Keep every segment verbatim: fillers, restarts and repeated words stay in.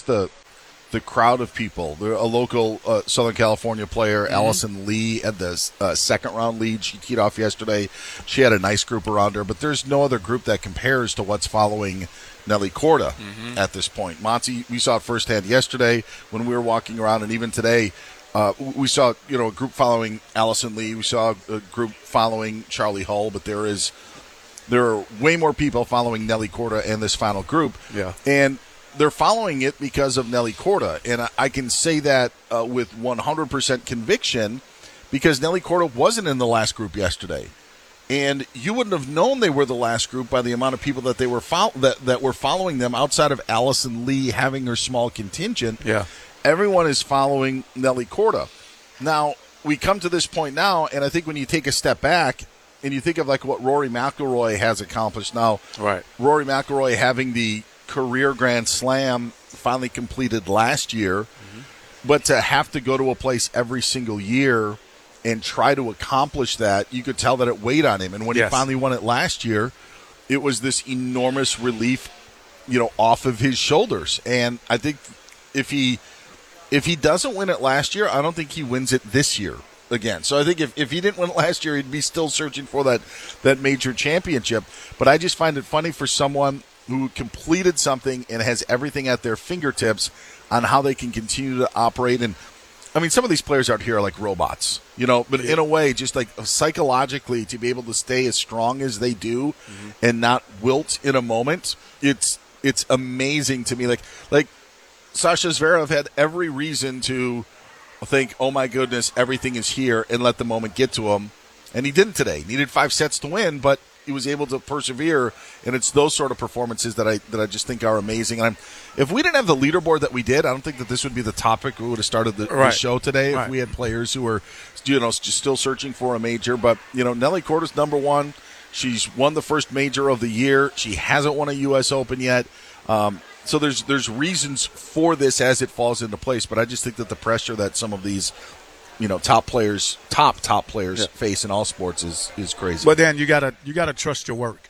just the the crowd of people. There, a local uh, Southern California player, mm-hmm. Allison Lee, had the uh, second round lead. She teed off yesterday. She had a nice group around her, but there's no other group that compares to what's following Nelly Korda mm-hmm. at this point. Monty, we saw it firsthand yesterday when we were walking around, and even today, uh, we saw you know a group following Allison Lee. We saw a group following Charlie Hull, but there is there are way more people following Nelly Korda and this final group. Yeah, and they're following it because of Nelly Korda, and I can say that uh, with one hundred percent conviction because Nelly Korda wasn't in the last group yesterday, and you wouldn't have known they were the last group by the amount of people that they were fo- that that were following them outside of Allison Lee having her small contingent. Yeah, everyone is following Nelly Korda. Now we come to this point now, and I think when you take a step back and you think of like what Rory McIlroy has accomplished now, right? Rory McIlroy having the career Grand Slam finally completed last year, mm-hmm. but to have to go to a place every single year and try to accomplish that, you could tell that it weighed on him. And when yes. he finally won it last year, it was this enormous relief, you know, off of his shoulders. And I think if he if he doesn't win it last year, I don't think he wins it this year again. So I think if, if he didn't win it last year, he'd be still searching for that, that major championship. But I just find it funny for someone who completed something and has everything at their fingertips on how they can continue to operate. And, I mean, some of these players out here are like robots, you know, but in a way, just like psychologically to be able to stay as strong as they do mm-hmm. and not wilt in a moment, it's it's amazing to me. Like, like Sasha Zverev had every reason to think, oh, my goodness, everything is here, and let the moment get to him. And he didn't today. He needed five sets to win, but he was able to persevere, and it's those sort of performances that I that I just think are amazing. And I'm, if we didn't have the leaderboard that we did, I don't think that this would be the topic we would have started the, right. the show today. Right. If we had players who were, you know, just still searching for a major. But you know, Nelly Korda's number one. She's won the first major of the year. She hasn't won a U S Open yet. Um, so there's there's reasons for this as it falls into place. But I just think that the pressure that some of these, you know, top players, top top players yeah. face in all sports is is crazy. But then you gotta you gotta trust your work.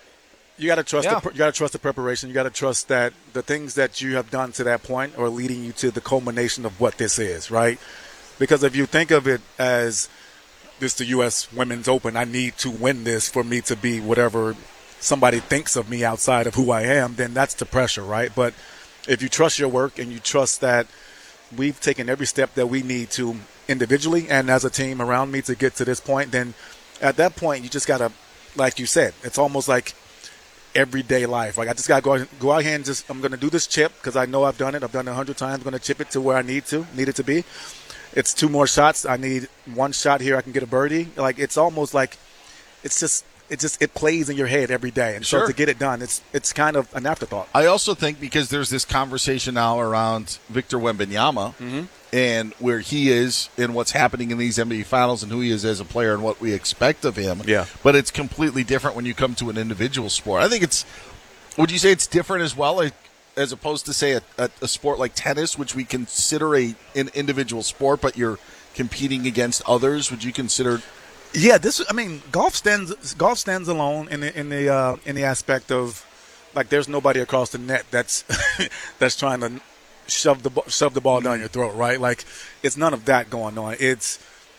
You gotta trust yeah. the you gotta trust the preparation. You gotta trust that the things that you have done to that point are leading you to the culmination of what this is, right? Because if you think of it as this, the U S Women's Open, I need to win this for me to be whatever somebody thinks of me outside of who I am, then that's the pressure, right? But if you trust your work and you trust that we've taken every step that we need to individually and as a team around me to get to this point, then at that point you just got to, like you said, it's almost like everyday life. Like I just got to go, go out here and just, I'm going to do this chip because I know I've done it. I've done it a hundred times. I'm going to chip it to where I need to, need it to be. It's two more shots. I need one shot here. I can get a birdie. Like it's almost like it's just, it just it plays in your head every day, and sure. so to get it done, it's it's kind of an afterthought. I also think because there's this conversation now around Victor Wembanyama mm-hmm. and where he is and what's happening in these N B A Finals and who he is as a player and what we expect of him. Yeah. But it's completely different when you come to an individual sport. I think it's. Would you say it's different as well, like, as opposed to say a, a, a sport like tennis, which we consider a, an individual sport, but you're competing against others? Would you consider? Yeah, this. I mean, golf stands golf stands alone in the in the uh, in the aspect of like there's nobody across the net that's that's trying to shove the shove the ball down your throat, right? Like it's none of that going on. It's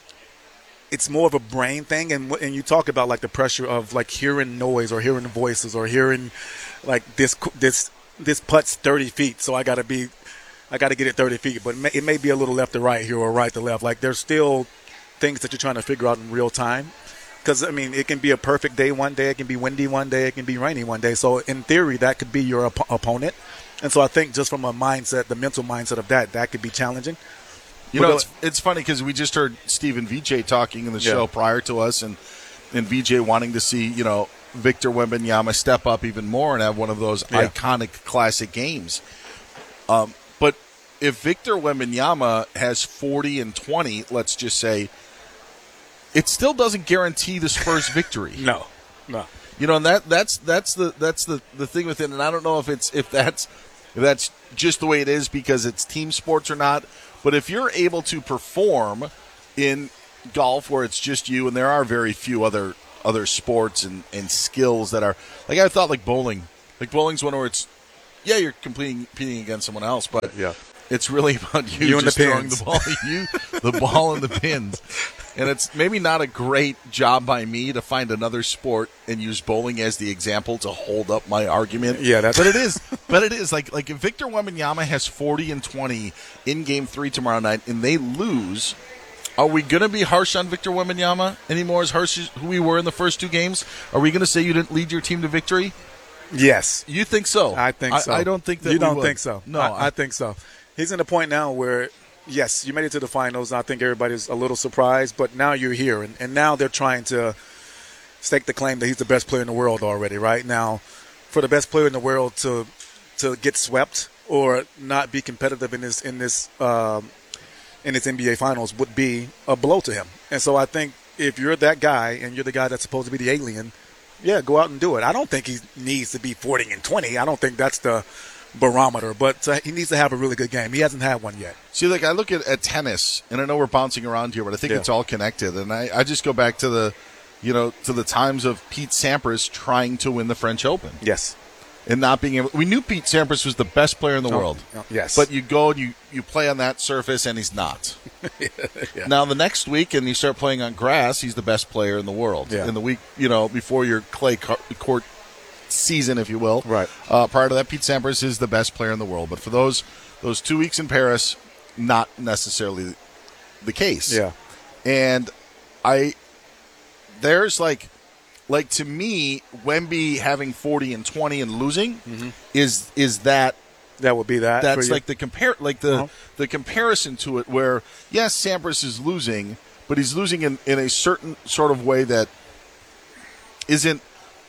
it's more of a brain thing, and and you talk about like the pressure of like hearing noise or hearing voices or hearing like this this this putt's thirty feet, so I got to be I got to get it thirty feet, but it may, it may be a little left to right here or right to left. Like there's still things that you're trying to figure out in real time, because I mean it can be a perfect day one day, it can be windy one day, it can be rainy one day. So in theory that could be your op- opponent, and so I think just from a mindset, the mental mindset of that, that could be challenging. You know, it's, it's funny because we just heard Stephen V J talking in the show yeah. prior to us, and and V J wanting to see, you know, Victor Wembanyama step up even more and have one of those yeah. iconic classic games. Um, but if Victor Wembanyama has forty and twenty, let's just say, it still doesn't guarantee the Spurs victory. No, no. You know, and that that's that's the that's the, the thing with it. And I don't know if it's if that's if that's just the way it is because it's team sports or not. But if you're able to perform in golf where it's just you, and there are very few other other sports and, and skills that are like I thought like bowling. Like bowling's one where it's yeah, you're competing, competing against someone else, but Yeah. it's really about you, You and just the throwing pins. the ball, you, the ball and the pins. And it's maybe not a great job by me to find another sport and use bowling as the example to hold up my argument. Yeah, that's but it is. But it is like like if Victor Wembanyama has forty and twenty in Game Three tomorrow night, and they lose. Are we going to be harsh on Victor Wembanyama anymore, as harsh as who we were in the first two games? Are we going to say you didn't lead your team to victory? Yes. You think so? I think so. I, I don't think that you we don't would. think so. No, I, I think so. He's in a point now where, yes, you made it to the finals. And I think everybody's a little surprised, but now you're here, and, and now they're trying to stake the claim that he's the best player in the world already. Right now, for the best player in the world to to get swept or not be competitive in this in this um, in its N B A finals would be a blow to him. And so I think if you're that guy and you're the guy that's supposed to be the alien, yeah, go out and do it. I don't think he needs to be forty and twenty. I don't think that's the barometer, but uh, he needs to have a really good game. He hasn't had one yet. See, like I look at, at tennis, and I know we're bouncing around here, but I think Yeah. it's all connected. And I, I just go back to the, you know, to the times of Pete Sampras trying to win the French Open Yes. and not being able. We knew Pete Sampras was the best player in the Oh, world. oh, yes. But you go and you, you play on that surface, and he's not. Yeah. Now the next week, and you start playing on grass, he's the best player in the world. Yeah. In the week, you know, before your clay co- court season, if you will. Right. Uh, prior to that, Pete Sampras is the best player in the world. But for those those two weeks in Paris, not necessarily the case. Yeah. And I, there's like, like to me, Wemby having forty and twenty and losing Mm-hmm. is is that That would be that. for that's you. like the compare like the Uh-huh. the comparison to it where yes, Sampras is losing, but he's losing in, in a certain sort of way that isn't.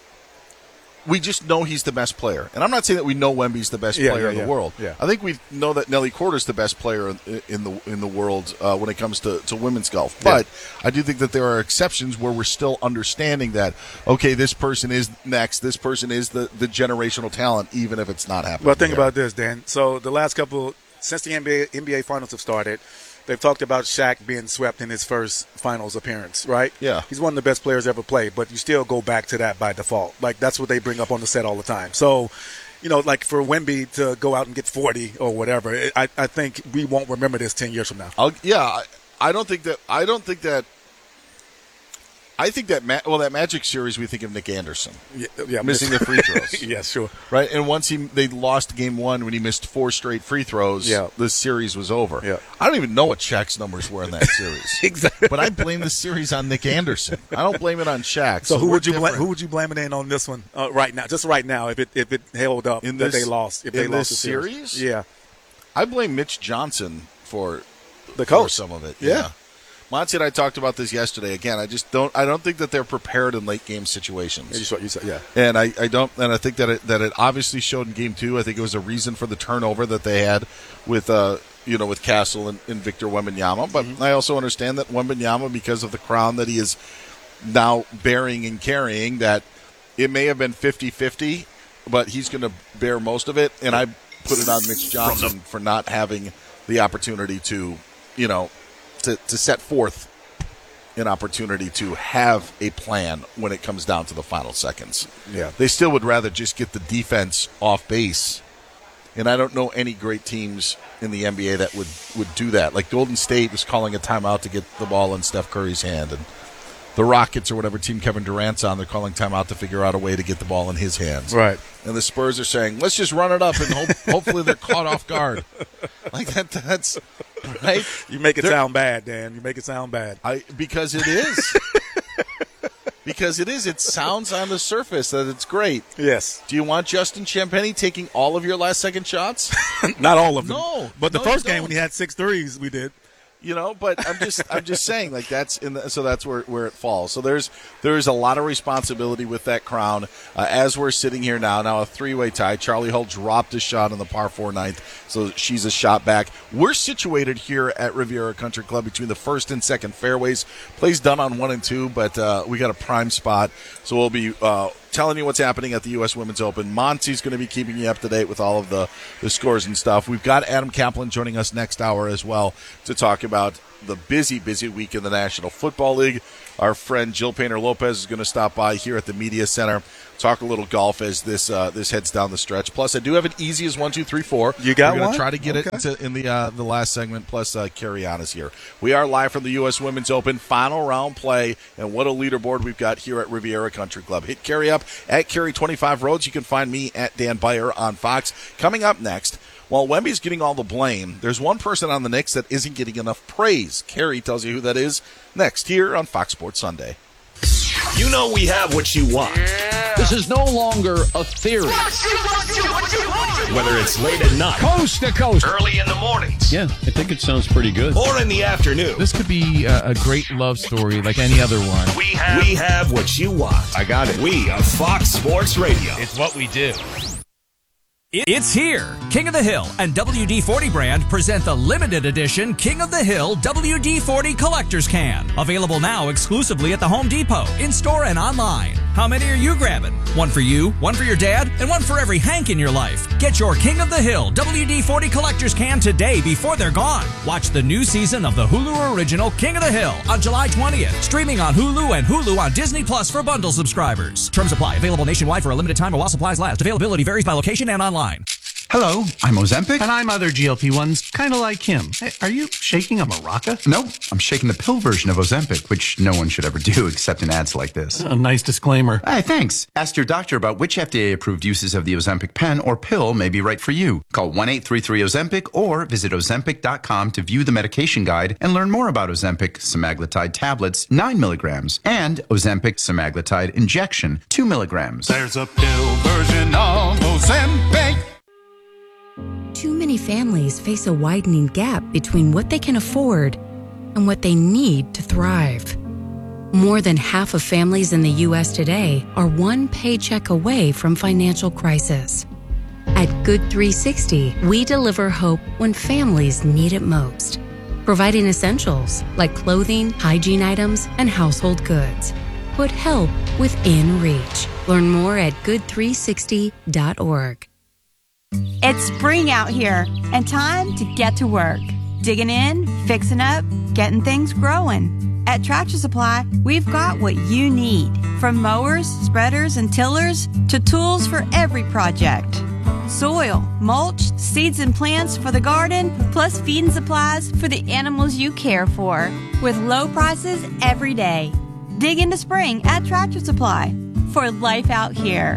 We just know he's the best player, and I'm not saying that we know Wemby's the best Yeah, player yeah, in the yeah. world. Yeah. I think we know that Nelly Korda's the best player in, in the in the world uh, when it comes to, to women's golf. But I do think that there are exceptions where we're still understanding that okay, this person is next, this person is the, the generational talent, even if it's not happening. Well, think here. about this, Dan. So the last couple, since the N B A, N B A finals have started, they've talked about Shaq being swept in his first finals appearance, right? Yeah. He's one of the best players ever played, but you still go back to that by default. Like, that's what they bring up on the set all the time. So, you know, like for Wemby to go out and get forty or whatever, it, I, I think we won't remember this ten years from now. I'll, yeah, I, I don't think that. I don't think that. I think that. Ma- well, that Magic series, we think of Nick Anderson Yeah, yeah missing the free throws, yeah, sure. right? And once he they lost game one when he missed four straight free throws, Yeah. the series was over. Yeah. I don't even know what Shaq's numbers were in that series, Exactly. but I blame the series on Nick Anderson. I don't blame it on Shaq. So, who we're would you blame? different. Who would you blame it in on this one uh, right now? Just right now, if it if it held up In that this- they lost, if in they lost this the series? series? yeah, I blame Mitch Johnson for the for coach. some of it. Yeah. Monty and I talked about this yesterday. Again, I just don't. I don't think that they're prepared in late game situations. Yeah, you saw- you saw- yeah. And I, I don't, and I think that it that it obviously showed in game two. I think it was a reason for the turnover that they had with, uh, you know, with Castle and, and Victor Wembanyama. But Mm-hmm. I also understand that Wembanyama, because of the crown that he is now bearing and carrying, that it may have been fifty-fifty, but he's going to bear most of it. And I put it on Mitch Johnson for not having the opportunity to, you know, to, to set forth an opportunity to have a plan when it comes down to the final seconds. Yeah. They still would rather just get the defense off base. And I don't know any great teams in the N B A that would, would do that. Like Golden State was calling a timeout to get the ball in Steph Curry's hand. And the Rockets or whatever team Kevin Durant's on, they're calling timeout to figure out a way to get the ball in his hands. Right. And the Spurs are saying, let's just run it up and hope, hopefully they're caught off guard. Like that, that's right. You make it They're- sound bad, Dan. You make it sound bad. I because it is. Because it is. It sounds on the surface that it's great. Yes. Do you want Justin Champagnie taking all of your last second shots? Not all of them. No. But the No, first you game don't. when he had six threes, we did. You know, but I'm just I'm just saying, like that's in the, so that's where, where it falls. So there's there's a lot of responsibility with that crown. Uh, as we're sitting here now, now a three-way tie. Charlie Hull dropped a shot on the par four ninth, so she's a shot back. We're situated here at Riviera Country Club between the first and second fairways. Plays done on one and two, but uh, we got a prime spot, so we'll be uh, telling you what's happening at the U S Women's Open. Monty's going to be keeping you up to date with all of the, the scores and stuff. We've got Adam Kaplan joining us next hour as well to talk about the busy, busy week in the National Football League. Our friend Jill Painter-Lopez is going to stop by here at the Media Center talk a little golf as this uh, this heads down the stretch. Plus, I do have an easy as one, two, three, four. You got We're gonna one? Try to get Okay. it into, in the uh, the last segment. Plus, uh, Carrie Ann is here. We are live from the U S Women's Open final round play, and what a leaderboard we've got here at Riviera Country Club. Hit Carrie up at Carrie twenty-five Roads. You can find me at Dan Beyer on Fox. Coming up next, while Wemby's getting all the blame, there's one person on the Knicks that isn't getting enough praise. Carrie tells you who that is next here on Fox Sports Sunday. You know we have what you want. This is no longer a theory. Whether it's late at night, Coast to coast. early in the mornings, Yeah, I think it sounds pretty good. or in the afternoon, This could be a, a great love story like any other one. we have, we have what you want. I got it. We are Fox Sports Radio. It's what we do. It's here. King of the Hill and W D forty brand present the limited edition King of the Hill W D forty Collector's Can. Available now exclusively at the Home Depot, in-store and online. How many are you grabbing? One for you, one for your dad, and one for every Hank in your life. Get your King of the Hill W D forty Collector's Can today before they're gone. Watch the new season of the Hulu original King of the Hill on July twentieth. Streaming on Hulu and Hulu on Disney Plus for bundle subscribers. Terms apply. Available nationwide for a limited time while supplies last. Availability varies by location and online. Hello, I'm Ozempic. And I'm other G L P ones, kind of like him. Hey, are you shaking a maraca? No, I'm shaking the pill version of Ozempic, which no one should ever do except in ads like this. A nice disclaimer. Hey, thanks. Ask your doctor about which F D A-approved uses of the Ozempic pen or pill may be right for you. Call one eight three three Ozempic or visit ozempic dot com to view the medication guide and learn more about Ozempic semaglutide tablets, nine milligrams, and Ozempic semaglutide injection, two milligrams. There's a pill version of Ozempic. Too many families face a widening gap between what they can afford and what they need to thrive. More than half of families in the U S today are one paycheck away from financial crisis. At Good three sixty, we deliver hope when families need it most, providing essentials like clothing, hygiene items, and household goods. Put help within reach. Learn more at good three sixty dot org. It's spring out here and time to get to work. Digging in, fixing up, getting things growing. At Tractor Supply, we've got what you need. From mowers, spreaders, and tillers to tools for every project. Soil, mulch, seeds and plants for the garden, plus feed and supplies for the animals you care for. With low prices every day. Dig into spring at Tractor Supply for life out here.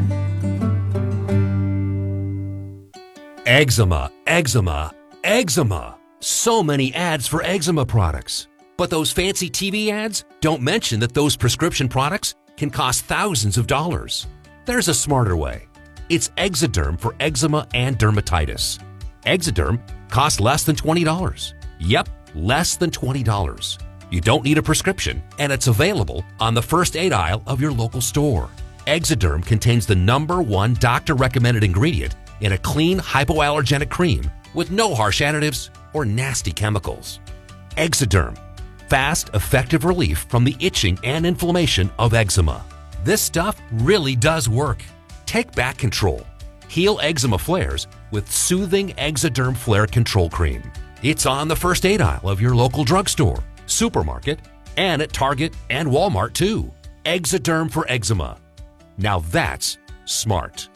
Eczema, eczema, eczema. So many ads for eczema products. But those fancy T V ads don't mention that those prescription products can cost thousands of dollars. There's a smarter way. It's Exoderm for eczema and dermatitis. Exoderm costs less than twenty dollars. Yep, less than twenty dollars. You don't need a prescription, and it's available on the first aid aisle of your local store. Exoderm contains the number one doctor-recommended ingredient in a clean, hypoallergenic cream with no harsh additives or nasty chemicals. Exoderm. Fast, effective relief from the itching and inflammation of eczema. This stuff really does work. Take back control. Heal eczema flares with soothing Exoderm Flare Control Cream. It's on the first aid aisle of your local drugstore, supermarket, and at Target and Walmart too. Exoderm for eczema. Now that's smart.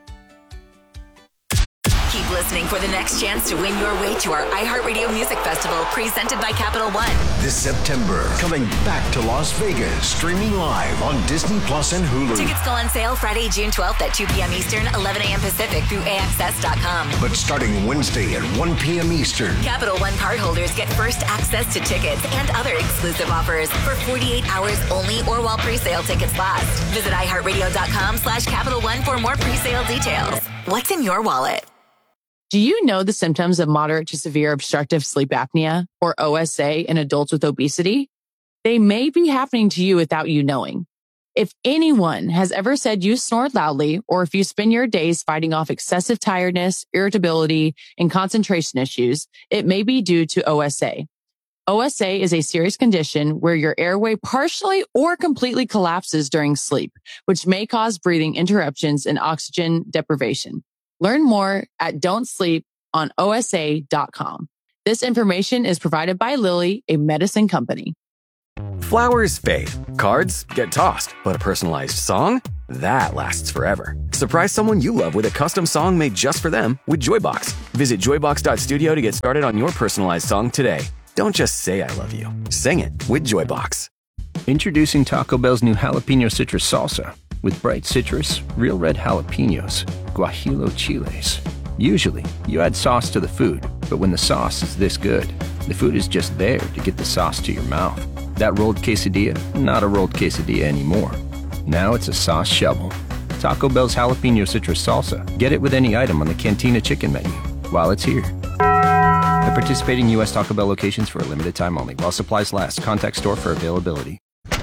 Keep listening for the next chance to win your way to our iHeartRadio Music Festival presented by Capital One. This September, coming back to Las Vegas, streaming live on Disney Plus and Hulu. Tickets go on sale Friday, June twelfth at two p.m. Eastern, eleven a.m. Pacific through A X S dot com. But starting Wednesday at one p.m. Eastern, Capital One cardholders get first access to tickets and other exclusive offers for forty-eight hours only or while pre-sale tickets last. Visit iHeartRadio.com slash Capital One for more pre-sale details. What's in your wallet? Do you know the symptoms of moderate to severe obstructive sleep apnea, or O S A, in adults with obesity? They may be happening to you without you knowing. If anyone has ever said you snore loudly, or if you spend your days fighting off excessive tiredness, irritability, and concentration issues, it may be due to O S A. O S A is a serious condition where your airway partially or completely collapses during sleep, which may cause breathing interruptions and oxygen deprivation. Learn more at don't sleep on O S A dot com. This information is provided by Lilly, a medicine company. Flowers fade. Cards get tossed. But a personalized song? That lasts forever. Surprise someone you love with a custom song made just for them with Joybox. Visit joybox dot studio to get started on your personalized song today. Don't just say I love you. Sing it with Joybox. Introducing Taco Bell's new jalapeno citrus salsa. With bright citrus, real red jalapenos, guajillo chiles. Usually, you add sauce to the food, but when the sauce is this good, the food is just there to get the sauce to your mouth. That rolled quesadilla, not a rolled quesadilla anymore. Now it's a sauce shovel. Taco Bell's jalapeno citrus salsa. Get it with any item on the Cantina chicken menu while it's here. At participating U S Taco Bell locations for a limited time only. While supplies last. Contact store for availability.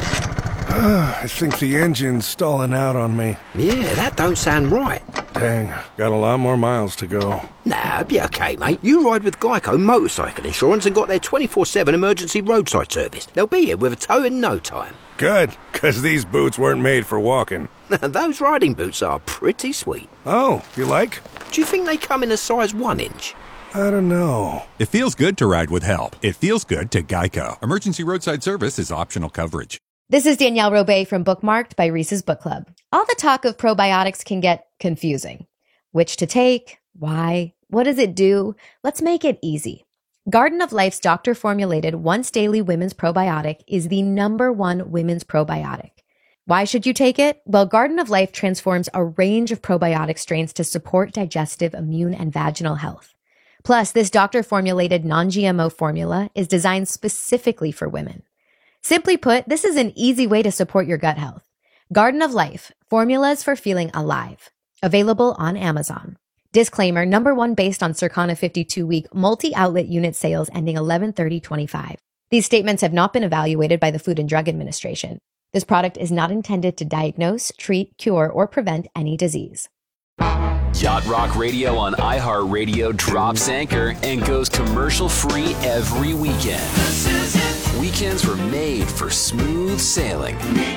I think the engine's stalling out on me. Yeah, that don't sound right. Dang, got a lot more miles to go. Nah, it'll be okay, mate. You ride with Geico Motorcycle Insurance and got their twenty-four seven emergency roadside service. They'll be here with a tow in no time. Good, because these boots weren't made for walking. Those riding boots are pretty sweet. Oh, you like? Do you think they come in a size one inch? I don't know. It feels good to ride with help. It feels good to Geico. Emergency roadside service is optional coverage. This is Danielle Robay from Bookmarked by Reese's Book Club. All the talk of probiotics can get confusing. Which to take? Why? What does it do? Let's make it easy. Garden of Life's doctor-formulated once-daily women's probiotic is the number one women's probiotic. Why should you take it? Well, Garden of Life transforms a range of probiotic strains to support digestive, immune, and vaginal health. Plus, this doctor-formulated non-G M O formula is designed specifically for women. Simply put, this is an easy way to support your gut health. Garden of Life, formulas for feeling alive. Available on Amazon. Disclaimer, number one based on Circana fifty-two week multi-outlet unit sales ending eleven thirty twenty-five. These statements have not been evaluated by the Food and Drug Administration. This product is not intended to diagnose, treat, cure, or prevent any disease. Yacht Rock Radio on iHeartRadio drops anchor and goes commercial-free every weekend. Weekends were made for smooth sailing.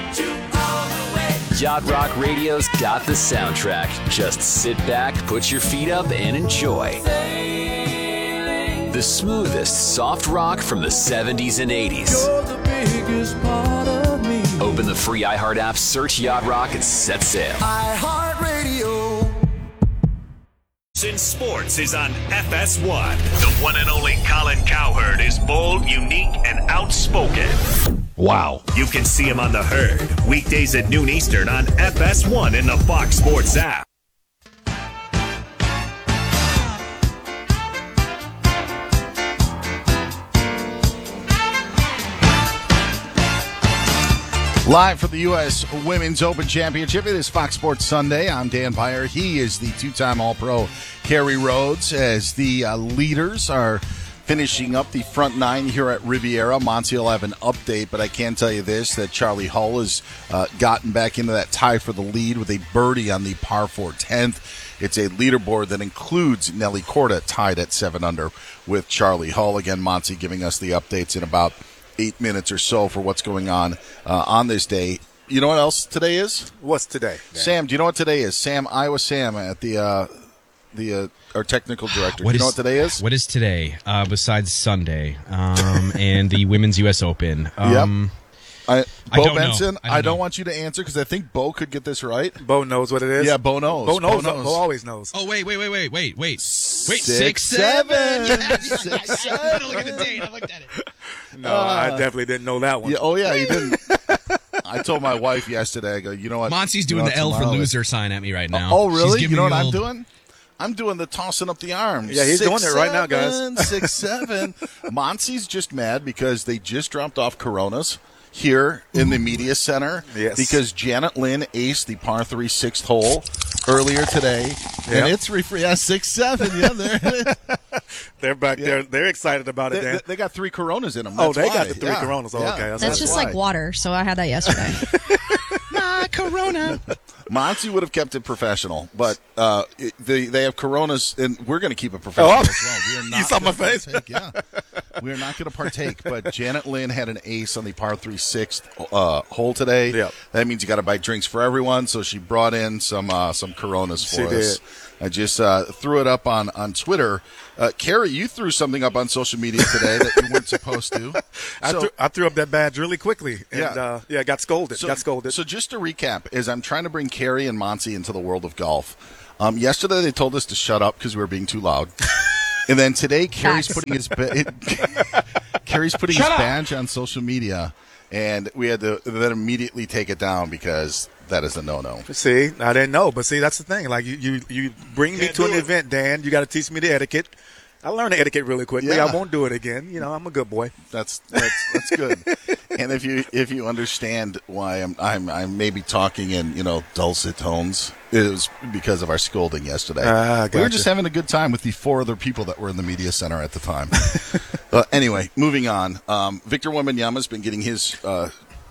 Yacht Rock Radio's got the soundtrack. Just sit back, put your feet up, and enjoy. The smoothest soft rock from the seventies and eighties. Open the free iHeart app, search Yacht Rock, and set sail. iHeartRadio. In sports is on F S one. The one and only Colin Cowherd is bold, unique, and outspoken. Wow. You can see him on The Herd, weekdays at noon Eastern on F S one in the Fox Sports app. Live from the U S Women's Open Championship, it is Fox Sports Sunday. I'm Dan Beyer. He is the two-time All-Pro Kerry Rhodes, as the uh, leaders are finishing up the front nine here at Riviera. Monty will have an update, but I can tell you this, that Charlie Hull has uh, gotten back into that tie for the lead with a birdie on the par four tenth. It's a leaderboard that includes Nelly Korda tied at seven under with Charlie Hull. Again, Monty giving us the updates in about eight minutes or so for what's going on uh, on this day. You know what else today is? What's today? Dan? Sam, do you know what today is? Sam, Iowa Sam at the uh, the uh, our technical director. What do you is, know what today is? What is today uh, besides Sunday um, and the Women's U S Open? Um, yep. I, I Bo don't Benson, know. I don't, I don't know. want you to answer because I think Bo could get this right. Bo knows what it is? Yeah, Bo knows. Bo knows. Bo, knows. Bo always knows. Oh, wait, wait, wait, wait, wait, wait. Wait, six, six, seven. seven. six, seven. I look at the date. I looked at it. No, uh, I definitely didn't know that one. Yeah, oh, yeah, you didn't. I told my wife yesterday, I go, you know what? Monty's doing you know the L for tomorrow loser sign at me right now. Oh, really? You know what I'm old... doing? I'm doing the tossing up the arms. Yeah, he's six, doing it right now, guys. Seven, six, seven. Monty's just mad because they just dropped off Coronas here in the media center. Yes. Because Janet Lynn aced the par three sixth hole earlier today. Yep. And it's refre- yeah, six seven. Yeah, they're, they're back yeah. there. They're excited about it, they, Dan. they got three Coronas in them. Oh, That's they why. got the three yeah. Coronas. Oh, yeah. okay. That's, That's just why. like water, so I had that yesterday. My Corona. Monty would have kept it professional, but uh, it, they they have Coronas, and we're going to keep it professional oh, as well. We are not you saw my face? Take, yeah. we're not going to partake. But Janet Lynn had an ace on the par three sixth uh, hole today. Yep. That means you got to buy drinks for everyone. So she brought in some uh, some Coronas for She us. did. I just uh, threw it up on on Twitter. Uh, Carrie, you threw something up on social media today that you weren't supposed to. I, So- threw, I threw up that badge really quickly, and Yeah. uh, yeah, got scolded. So, got scolded. So just to recap, is I'm trying to bring Carrie and Monty into the world of golf. Um, yesterday they told us to shut up because we were being too loud, and then today Carrie's Facts. putting his ba- Carrie's putting Shut his up. badge on social media, and we had to then immediately take it down because that is a no-no. See, I didn't know, but see, that's the thing. Like you, you, you bring me Can't to do an it. event, Dan. You got to teach me the etiquette. I learned the etiquette really quickly. Yeah. I won't do it again. You know, I'm a good boy. That's that's that's good. And if you if you understand why I'm I'm I'm maybe talking in you know dulcet tones, it was because of our scolding yesterday. Ah, We were gotcha. just having a good time with the four other people that were in the media center at the time. uh, anyway, moving on. Um, Victor Wembanyama's been getting his. Uh,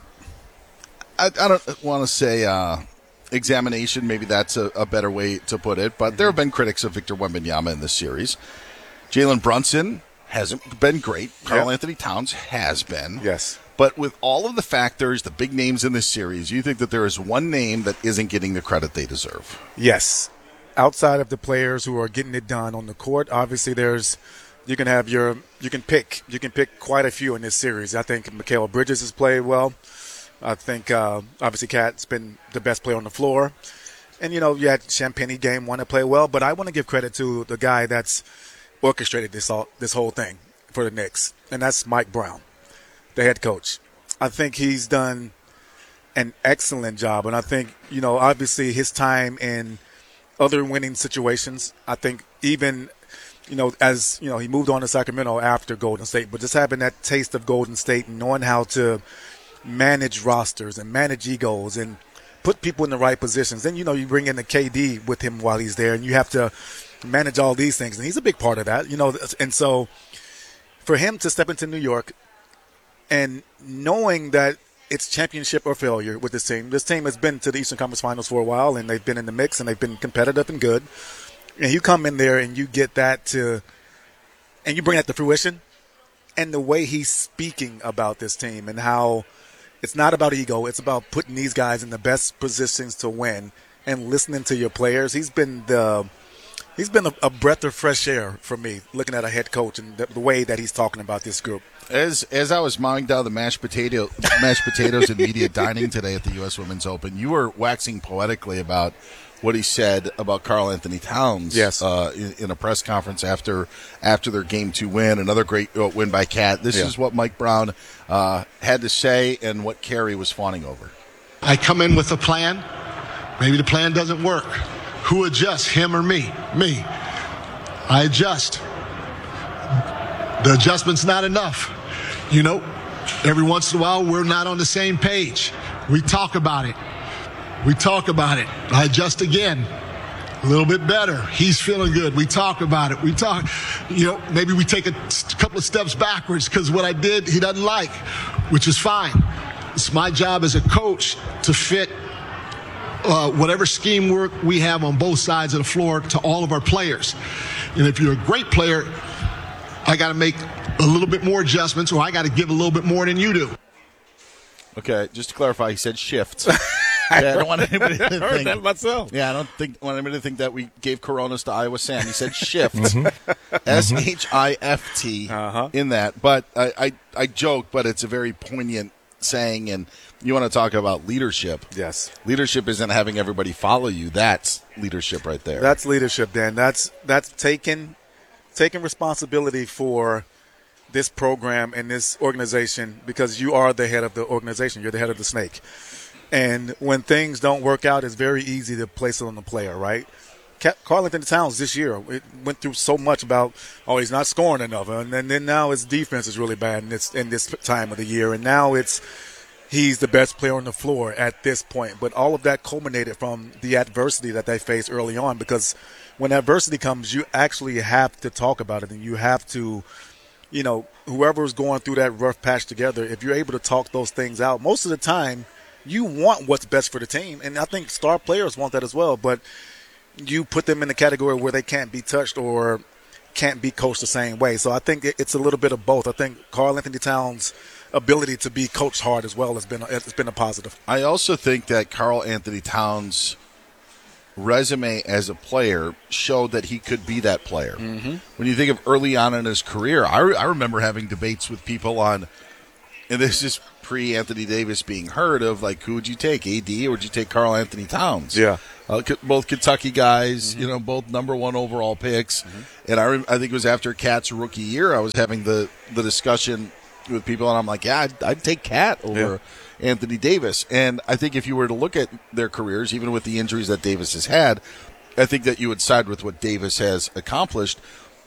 I, I don't want to say uh, examination. Maybe that's a, a better way to put it. But there have been critics of Victor Wembanyama in this series. Jalen Brunson hasn't been great. Karl Yep. Anthony Towns has been. Yes. But with all of the factors, the big names in this series, you think that there is one name that isn't getting the credit they deserve. Yes. Outside of the players who are getting it done on the court, obviously there's you can have your you can pick you can pick quite a few in this series. I think Mikal Bridges has played well. I think uh, obviously Cat's been the best player on the floor. And you know, you had Champagnie game one to play well, but I want to give credit to the guy that's orchestrated this all, this whole thing for the Knicks, and that's Mike Brown, the head coach. I think he's done an excellent job, and I think, you know, obviously his time in other winning situations, I think even, you know, as, you know, he moved on to Sacramento after Golden State, but just having that taste of Golden State and knowing how to manage rosters and manage egos and put people in the right positions. Then, you know, you bring in the K D with him while he's there, and you have to manage all these things, and he's a big part of that, you know, and so for him to step into New York and knowing that it's championship or failure with this team. This team has been to the Eastern Conference Finals for a while, and they've been in the mix, and they've been competitive and good. And you come in there and you get that to – and you bring that to fruition. And the way he's speaking about this team and how it's not about ego. It's about putting these guys in the best positions to win and listening to your players. He's been the – He's been a, a breath of fresh air for me, looking at a head coach and the, the way that he's talking about this group. As as I was mowing down the mashed potato mashed potatoes and media dining today at the U S Women's Open, you were waxing poetically about what he said about Karl Anthony Towns. Yes. uh, in, in a press conference after after their game two win, another great uh, win by Cat. This Yeah. is what Mike Brown uh, had to say and what Carrie was fawning over. I come in with a plan. Maybe the plan doesn't work. Who adjusts, him or me? Me. I adjust. The adjustment's not enough. You know, every once in a while, we're not on the same page. We talk about it. We talk about it. I adjust again. A little bit better. He's feeling good. We talk about it. We talk, you know, maybe we take a couple of steps backwards because what I did, he doesn't like, which is fine. It's my job as a coach to fit Uh, whatever scheme work we have on both sides of the floor to all of our players. And if you're a great player, I got to make a little bit more adjustments, or I got to give a little bit more than you do. Okay, just to clarify, he said shift. Yeah, I don't want anybody to I heard think that myself. Yeah, I don't think want anybody to think that we gave Coronas to Iowa Sam. He said shift, Mhm. S H I F T in that. But I, I I joke, but it's a very poignant saying, and you want to talk about leadership. Yes. Leadership isn't having everybody follow you. That's leadership right there. That's leadership, Dan. That's that's taking taking responsibility for this program and this organization, because you are the head of the organization. You're the head of the snake. And when things don't work out, it's very easy to place it on the player, right? Karl Anthony Towns this year, it went through so much about, oh, he's not scoring enough. And then, then now his defense is really bad in this, in this time of the year. And now it's he's the best player on the floor at this point. But all of that culminated from the adversity that they faced early on, because when adversity comes, you actually have to talk about it, and you have to, you know, whoever's going through that rough patch together, if you're able to talk those things out, most of the time you want what's best for the team. And I think star players want that as well. But you put them in the category where they can't be touched or can't be coached the same way. So I think it's a little bit of both. I think Karl Anthony Towns' ability to be coached hard as well has been it's been a positive. I also think that Karl Anthony Towns' resume as a player showed that he could be that player. Mm-hmm. When you think of early on in his career, I, re- I remember having debates with people on, and this is pre-Anthony Davis being heard of, like, who would you take, A D or would you take Karl Anthony Towns? Yeah. Uh, both Kentucky guys, Mm-hmm. you know, both number one overall picks. Mm-hmm. And I, rem- I think it was after Cat's rookie year, I was having the, the discussion with people, and I'm like, yeah, I'd, I'd take Cat over yeah. Anthony Davis. And I think if you were to look at their careers, even with the injuries that Davis has had, I think that you would side with what Davis has accomplished.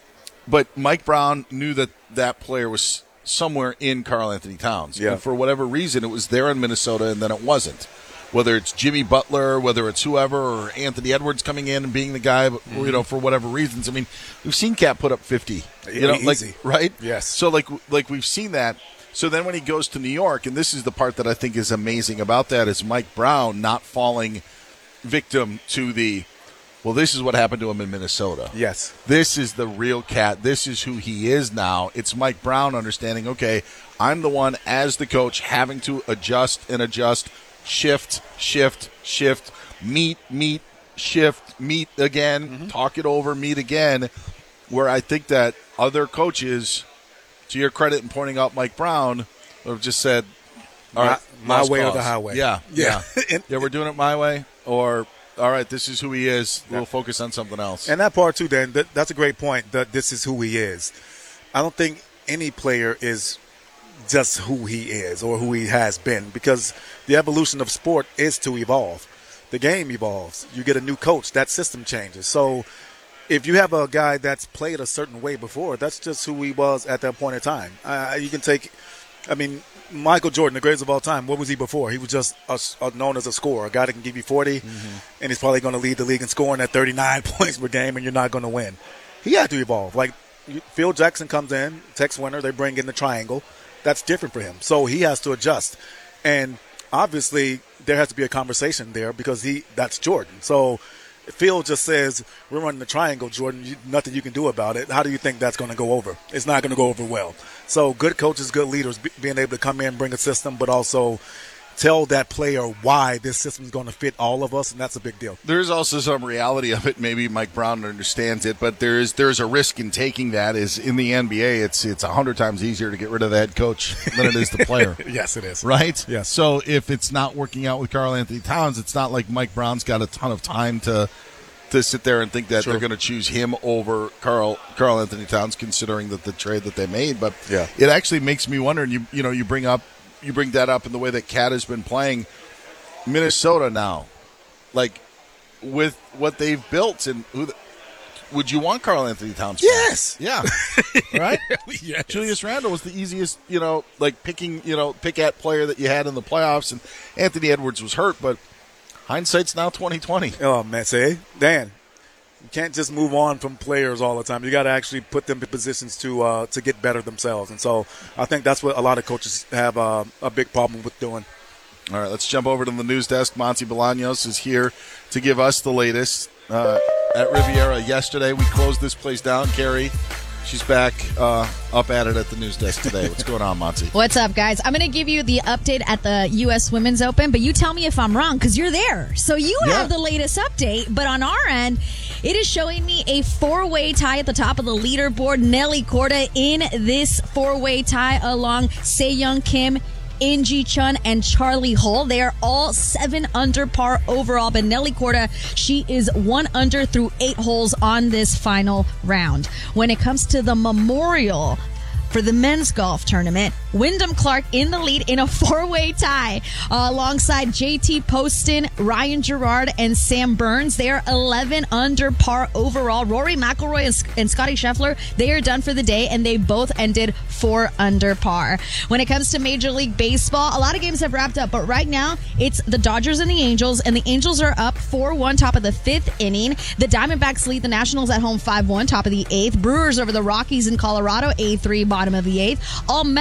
But Mike Brown knew that that player was somewhere in Karl Anthony Towns. Yeah. And for whatever reason, it was there in Minnesota, and then it wasn't. Whether it's Jimmy Butler, whether it's whoever, or Anthony Edwards coming in and being the guy, mm-hmm. you know, for whatever reasons. I mean, we've seen Cat put up fifty, you know, Easy. like right? Yes. So like, like we've seen that. So then when he goes to New York, and this is the part that I think is amazing about that, is Mike Brown not falling victim to the, well, this is what happened to him in Minnesota. Yes. This is the real Cat. This is who he is now. It's Mike Brown understanding, okay, I'm the one as the coach having to adjust and adjust, shift, shift, shift, meet, meet, shift, meet again, mm-hmm. talk it over, meet again, where I think that other coaches, to your credit in pointing out Mike Brown, have just said, all right, my, my way cause. or the highway. Yeah, yeah. Yeah. yeah, we're doing it my way, or all right, this is who he is. We'll focus on something else. And that part, too, Dan, that, that's a great point, that this is who he is. I don't think any player is just who he is or who he has been, because the evolution of sport is to evolve. The game evolves. You get a new coach, that system changes. So if you have a guy that's played a certain way before, that's just who he was at that point in time. Uh, you can take, I mean, Michael Jordan, the greatest of all time, what was he before? He was just a, a, known as a scorer, a guy that can give you forty, mm-hmm. and he's probably going to lead the league in scoring at thirty-nine points per game, and you're not going to win. He had to evolve. Like, Phil Jackson comes in, Tex Winter, they bring in the triangle. That's different for him. So he has to adjust. And obviously there has to be a conversation there because he that's Jordan. So Phil just says, we're running the triangle, Jordan, you, nothing you can do about it. How do you think that's going to go over? It's not going to go over well. So good coaches, good leaders, be, being able to come in, bring a system, but also tell that player why this system is going to fit all of us, and that's a big deal. There's also some reality of it. Maybe Mike Brown understands it, but there's there's a risk in taking that. Is in the N B A, it's it's a hundred times easier to get rid of the head coach than it is the player. Yes, it is. Right? Yes. So if it's not working out with Karl Anthony Towns, it's not like Mike Brown's got a ton of time to to sit there and think that True. they're going to choose him over Karl Karl Anthony Towns, considering that the trade that they made. But yeah. it actually makes me wonder. And you you know you bring up. You bring that up in the way that Cat has been playing Minnesota now, like with what they've built, and who the, would you want Karl Anthony Towns? Yes, yeah, right. Yes. Julius Randle was the easiest, you know, like picking, you know, pick at player that you had in the playoffs, and Anthony Edwards was hurt, but hindsight's now twenty twenty. Oh man, say Dan. You can't just move on from players all the time. You got to actually put them in positions to uh, to get better themselves. And so I think that's what a lot of coaches have uh, a big problem with doing. All right, let's jump over to the news desk. Monty Bolaños is here to give us the latest. Uh, at Riviera yesterday, we closed this place down. Carrie, she's back uh, up at it at the news desk today. What's going on, Monty? What's up, guys? I'm going to give you the update at the U S Women's Open, but you tell me if I'm wrong because you're there. So you Yeah. have the latest update, but on our end, it is showing me a four-way tie at the top of the leaderboard. Nelly Korda in this four-way tie along Se-Young Kim, Inji Chun, and Charlie Hull. They are all seven under par overall, but Nelly Korda, she is one under through eight holes on this final round. When it comes to the Memorial for the men's golf tournament, Wyndham Clark in the lead in a four-way tie uh, alongside J T Poston, Ryan Gerard, and Sam Burns. They are eleven under par overall. Rory McIlroy and, and Scotty Scheffler, they are done for the day, and they both ended four under par. When it comes to Major League Baseball, a lot of games have wrapped up, but right now it's the Dodgers and the Angels, and the Angels are up four one top of the fifth inning. The Diamondbacks lead the Nationals at home five one top of the eighth. Brewers over the Rockies in Colorado, A three bottom of the eighth. All Mets so far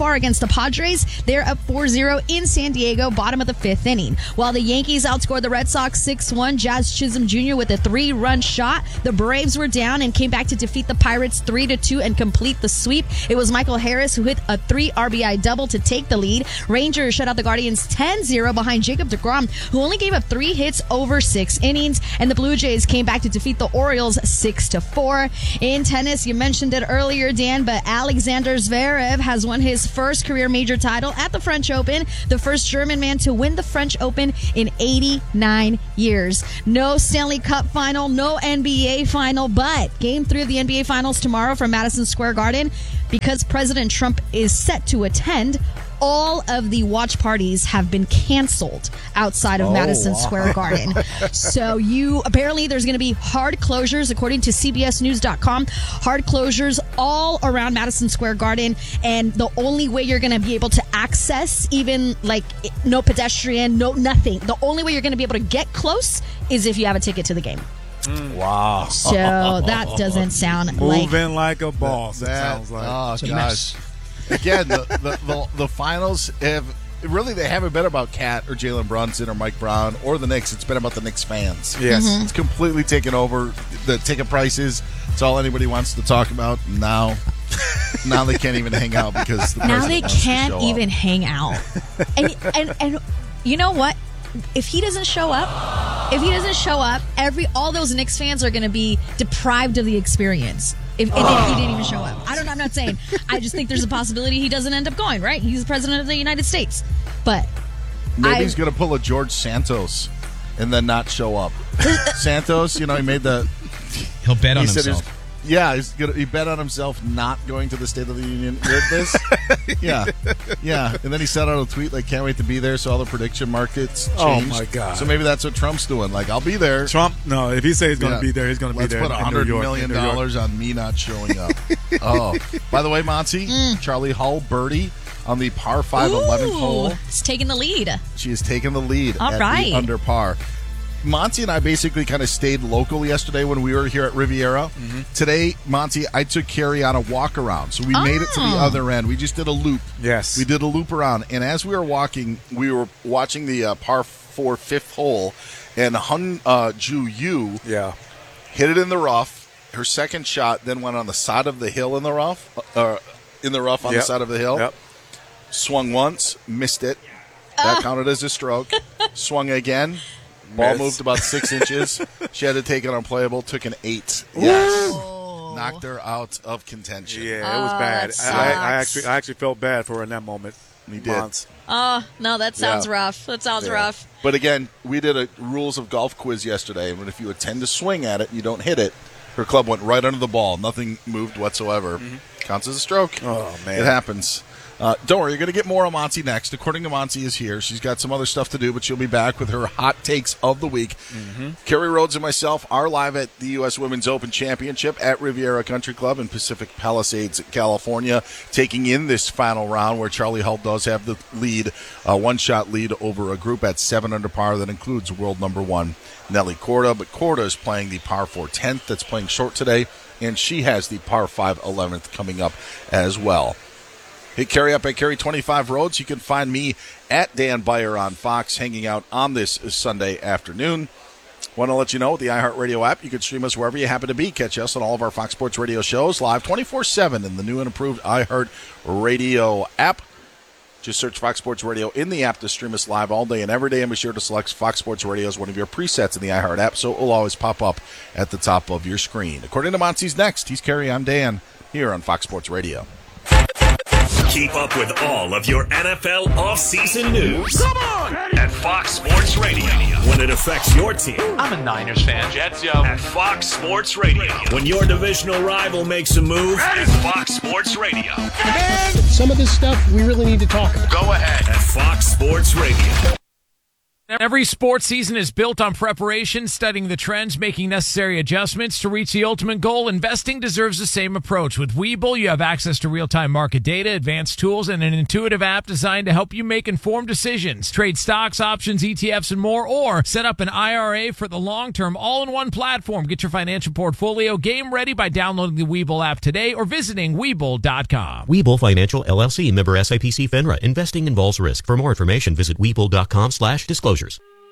far against the Padres. They're up four zero in San Diego, bottom of the fifth inning. While the Yankees outscored the Red Sox six one, Jazz Chisholm Junior with a three-run shot. The Braves were down and came back to defeat the Pirates three to two and complete the sweep. It was Michael Harris who hit a three R B I double to take the lead. Rangers shut out the Guardians ten zero behind Jacob deGrom, who only gave up three hits over six innings. And the Blue Jays came back to defeat the Orioles six to four. In tennis, you mentioned it earlier, Dan, but Alexander Zverev has won his first career major title at the French Open, the first German man to win the French Open in eighty-nine years. No Stanley Cup final, no N B A final, but game three of the N B A Finals tomorrow from Madison Square Garden. Because President Trump is set to attend, all of the watch parties have been canceled outside of Oh, Madison wow. Square Garden. So you apparently there's going to be hard closures according to C B S news dot com. Hard closures all around Madison Square Garden, and the only way you're going to be able to access, even like no pedestrian, no nothing. The only way you're going to be able to get close is if you have a ticket to the game. Wow. So that doesn't sound like Moving like a boss, it That- sounds like. Oh, It's a gosh. mess. Again, the, the, the, the finals have really, they haven't been about Kat or Jalen Brunson or Mike Brown or the Knicks. It's been about the Knicks fans. Yes. Mhm. It's completely taken over. The ticket prices, it's all anybody wants to talk about. Now, now they can't even hang out because the now they president wants to can't show up. even hang out. And and and you know what? If he doesn't show up, if he doesn't show up, every all those Knicks fans are going to be deprived of the experience. If, and if he didn't even show up, I don't know. I'm not saying. I just think there's a possibility he doesn't end up going. Right? He's the president of the United States, but Maybe I- he's going to pull a George Santos and then not show up. Santos, you know, he made the. He'll bet on he said himself. he's- Yeah, he's gonna, he bet on himself not going to the State of the Union with this. yeah, yeah, and then he sent out a tweet like, "Can't wait to be there." So all the prediction markets changed. Oh, my God. So maybe that's what Trump's doing. Like, I'll be there. Trump, no, if he says he's going to Yeah. be there, he's going to be Let's there. put in a hundred New York, million in New York. dollars on me not showing up. Oh, by the way, Monty, Charlie Hull birdie on the par five eleventh hole. It's taking the lead. She has taken the lead All at right. the under par. Monty and I basically kind of stayed local yesterday when we were here at Riviera. Mm-hmm. Today, Monty, I took Carrie on a walk around. So we made it to the Oh. other end. We just did a loop. Yes. We did a loop around. And as we were walking, we were watching the uh, par four fifth hole. And Hun uh, Ju Yu yeah. hit it in the rough. Her second shot then went on the side of the hill in the rough. Uh, in the rough on Yep. the side of the hill. Yep. Swung once, missed it. That counted as a stroke. Swung again. Ball Miss. moved about six inches. She had to take it unplayable. Took an eight. Yes. Knocked her out of contention. Yeah, it was Oh, bad. that I, I sucks. actually, I actually felt bad for her in that moment. We did. Mons. Oh no, that sounds Yeah. rough. That sounds Yeah. rough. But again, we did a rules of golf quiz yesterday, and if you intend to swing at it and you don't hit it, her club went right under the ball. Nothing moved whatsoever. Counts as a stroke. Oh, man. It happens. Uh, don't worry, you're going to get more on Monty next. According to Monty is here. She's got some other stuff to do, but she'll be back with her hot takes of the week. Kerry Rhodes and myself are live at the U S Women's Open Championship at Riviera Country Club in Pacific Palisades, California, taking in this final round where Charlie Hull does have the lead, a one-shot lead over a group at seven under par that includes world number one Nelly Korda. But Korda is playing the par four tenth that's playing short today, and she has the par five eleventh coming up as well. Hit Carrie up at Carrie twenty-five Roads. You can find me at Dan Beyer on Fox, hanging out on this Sunday afternoon. Want to let you know, with the iHeartRadio app, you can stream us wherever you happen to be. Catch us on all of our Fox Sports Radio shows live twenty-four seven in the new and improved iHeartRadio app. Just search Fox Sports Radio in the app to stream us live all day and every day, and be sure to select Fox Sports Radio as one of your presets in the iHeart app, so it will always pop up at the top of your screen. According to Monty's next, he's Carrie, I'm Dan, here on Fox Sports Radio. Keep up with all of your N F L offseason news. Come on! At Fox Sports Radio. When it affects your team. I'm a Niners fan. Jets, yo. At Fox Sports Radio. When your divisional rival makes a move. At Fox Sports Radio. Man, some of this stuff we really need to talk about. Go ahead. At Fox Sports Radio. Every sports season is built on preparation, studying the trends, making necessary adjustments to reach the ultimate goal. Investing deserves the same approach. With Webull, you have access to real-time market data, advanced tools, and an intuitive app designed to help you make informed decisions. Trade stocks, options, E T Fs, and more, or set up an I R A for the long term, all-in-one platform. Get your financial portfolio game ready by downloading the Webull app today or visiting Webull dot com. Webull Financial, L L C, member S I P C FINRA. Investing involves risk. For more information, visit Webull dot com slash disclosures.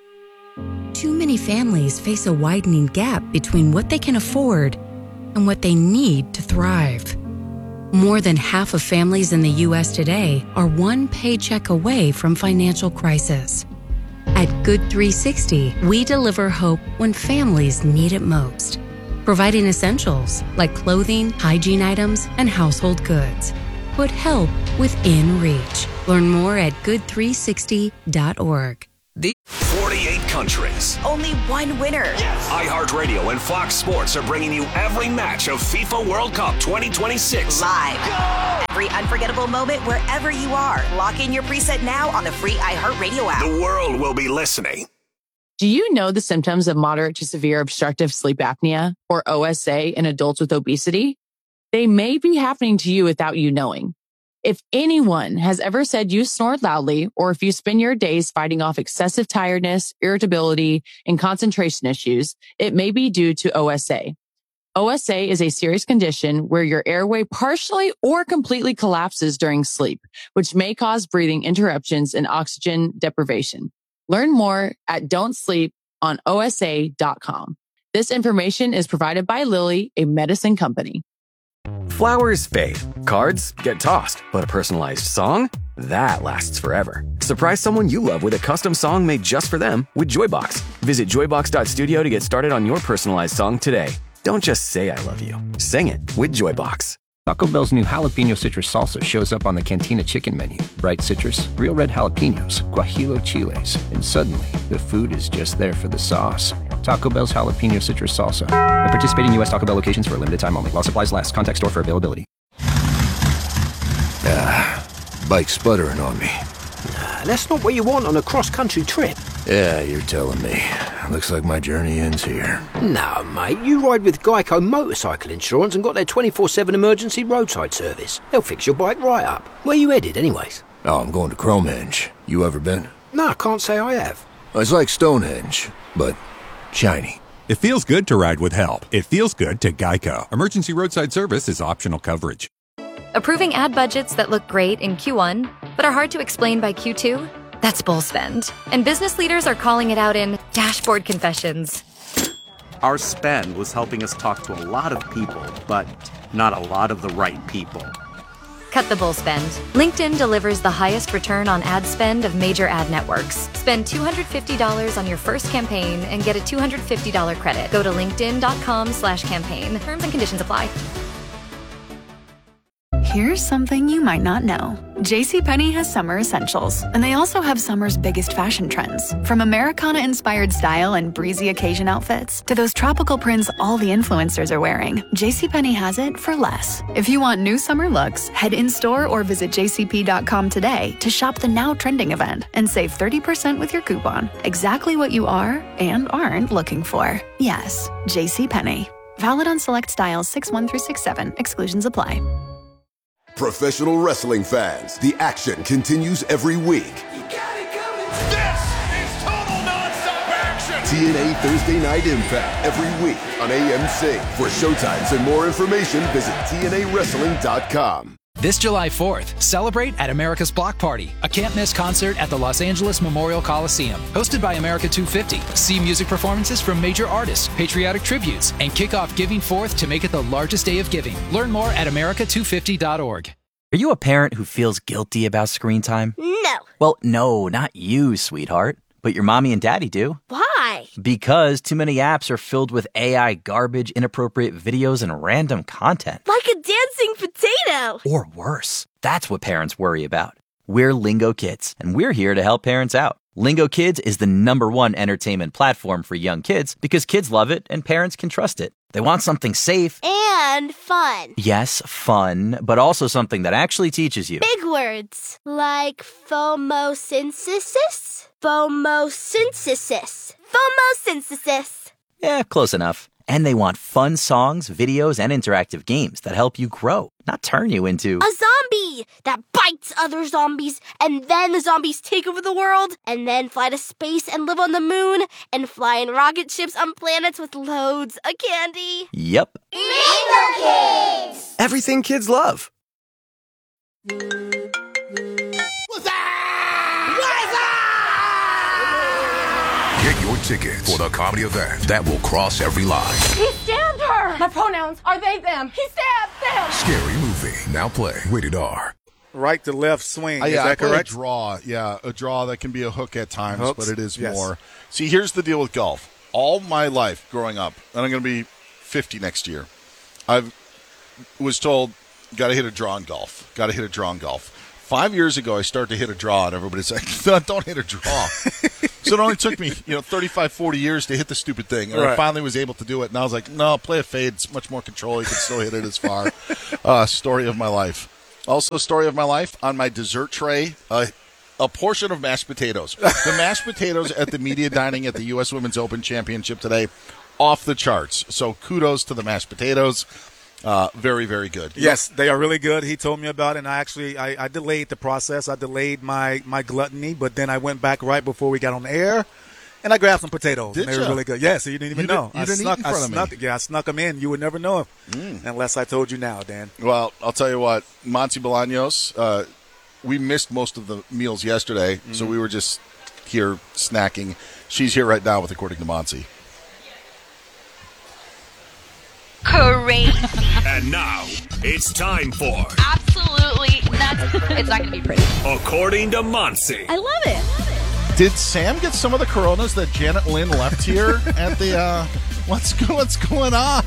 Too many families face a widening gap between what they can afford and what they need to thrive. More than half of families in the U S today are one paycheck away from financial crisis. At Good three sixty, we deliver hope when families need it most, providing essentials like clothing, hygiene items, and household goods. Put help within reach. Learn more at good three sixty dot org. forty-eight countries. Only one winner. iHeartRadio and Fox Sports are bringing you every match of FIFA World Cup twenty twenty-six. Live. Go! Every unforgettable moment wherever you are. Lock in your preset now on the free iHeartRadio app. The world will be listening. Do you know the symptoms of moderate to severe obstructive sleep apnea, or O S A, in adults with obesity? They may be happening to you without you knowing. If anyone has ever said you snore loudly, or if you spend your days fighting off excessive tiredness, irritability, and concentration issues, it may be due to O S A. O S A is a serious condition where your airway partially or completely collapses during sleep, which may cause breathing interruptions and oxygen deprivation. Learn more at don't sleep on O S A dot com. This information is provided by Lilly, a medicine company. Flowers fade, cards get tossed, but a personalized song? That lasts forever. Surprise someone you love with a custom song made just for them with Joybox. Visit joybox dot studio to get started on your personalized song today. Don't just say I love you. Sing it with Joybox. Taco Bell's new jalapeno citrus salsa shows up on the Cantina chicken menu. Bright citrus, real red jalapenos, guajillo chiles, and suddenly the food is just there for the sauce. Taco Bell's jalapeno citrus salsa. At participating U S Taco Bell locations for a limited time only. While supplies last. Contact store for availability. Ah, bike's sputtering on me. Nah, that's not what you want on a cross-country trip. Yeah, you're telling me. Looks like my journey ends here. No, mate, you ride with Geico Motorcycle Insurance and got their twenty-four seven emergency roadside service. They'll fix your bike right up. Where you headed, anyways? Oh, I'm going to Cromehenge. You ever been? No, I can't say I have. It's like Stonehenge, but shiny. It feels good to ride with help. It feels good to Geico. Emergency roadside service is optional coverage. Approving ad budgets that look great in Q one, but are hard to explain by Q two? That's bull spend. And business leaders are calling it out in dashboard confessions. Our spend was helping us talk to a lot of people, but not a lot of the right people. Cut the bull spend. LinkedIn delivers the highest return on ad spend of major ad networks. Spend two hundred fifty dollars on your first campaign and get a two hundred fifty dollars credit. Go to linkedin.com slash campaign. Terms and conditions apply. Here's something you might not know. JCPenney has summer essentials, and they also have summer's biggest fashion trends. From Americana-inspired style and breezy occasion outfits to those tropical prints all the influencers are wearing, JCPenney has it for less. If you want new summer looks, head in-store or visit j c p dot com today to shop the now trending event and save thirty percent with your coupon. Exactly what you are and aren't looking for. Yes, JCPenney. Valid on select styles six one through six seven. Exclusions apply. Professional wrestling fans, the action continues every week. You got it coming. This is total nonstop action. T N A Thursday Night Impact every week on A M C. For showtimes and more information, visit T N A wrestling dot com. This July fourth, celebrate at America's Block Party, a can't-miss concert at the Los Angeles Memorial Coliseum. Hosted by America two fifty, see music performances from major artists, patriotic tributes, and kick off Giving Fourth to make it the largest day of giving. Learn more at america two fifty dot org. Are you a parent who feels guilty about screen time? No. Well, no, not you, sweetheart. But your mommy and daddy do. Why? Because too many apps are filled with A I garbage, inappropriate videos, and random content. Like a dancing potato. Or worse. That's what parents worry about. We're Lingo Kids, and we're here to help parents out. Lingo Kids is the number one entertainment platform for young kids because kids love it and parents can trust it. They want something safe and fun. Yes, fun, but also something that actually teaches you. Big words like phomosynthesis, phomosynthesis, phomosynthesis. Yeah, close enough. And they want fun songs, videos, and interactive games that help you grow, not turn you into a zombie that bites other zombies, and then the zombies take over the world, and then fly to space and live on the moon, and fly in rocket ships on planets with loads of candy. Yep. Lingo Kids! Everything kids love. What's Get your tickets for the comedy event that will cross every line. He stabbed her! My pronouns are they, them. He stabbed them! Scary movie. Now play. Rated R. Right to left swing. Uh, is yeah, that I play correct? A draw. Yeah, a draw that can be a hook at times, Hooks? but it is Yes. more. See, here's the deal with golf. All my life growing up, and I'm going to be fifty next year, I was told, got to hit a draw in golf. Got to hit a draw in golf. Five years ago, I started to hit a draw, and everybody's like, no, don't hit a draw. So it only took me, you know, thirty-five, forty years to hit the stupid thing. And Right. I finally was able to do it. And I was like, no, play a fade. It's much more control. You can still hit it as far. Uh, story of my life. Also, story of my life, on my dessert tray, uh, a portion of mashed potatoes. The mashed potatoes at the media dining at the U S Women's Open Championship today, off the charts. So kudos to the mashed potatoes. Uh, very, very good. Yes, they are really good. He told me about it, and I actually I, I delayed the process. I delayed my, my gluttony, but then I went back right before we got on the air, and I grabbed some potatoes. Did and they ya? were really good. Yes, yeah, so you didn't even You know. didn't- you I didn't eat snuck, in front I of me. snuck, Yeah, I snuck them in. You would never know Mm. unless I told you now, Dan. Well, I'll tell you what, Monty Bolaños, uh, we missed most of the meals yesterday, Mm-hmm. so we were just here snacking. She's here right now with According to Monty. Great. And now, it's time for Absolutely nuts. It's not going to be pretty. According to Monty. I love it. Did Sam get some of the Coronas that Janet Lynn left here at the, uh, what's, go- what's going on?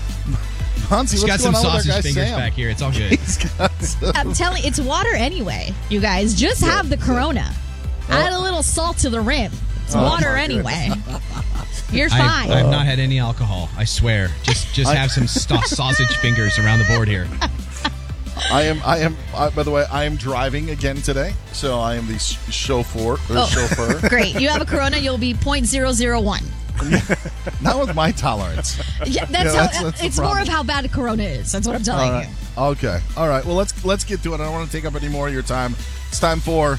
Monty, He's what's got some going on with our sausage guy fingers Sam? back here. It's all good. He's got some- I'm telling you, it's water anyway, you guys. Just have the Corona. Add a little salt to the rim. It's Oh, water my anyway. You're I, fine. I've not had any alcohol. I swear. Just just have some sta- sausage fingers around the board here. I am, I am, uh, by the way, I am driving again today, so I am the sh- chauffeur. Or Oh, chauffeur. Great. You have a Corona, you'll be point zero zero one. Not with my tolerance. Yeah, that's Yeah, how. that's- that's the it's more problem. of how bad a Corona is. That's what I'm telling All right. you. Okay. All right. Well, let's let's get to it. I don't want to take up any more of your time. It's time for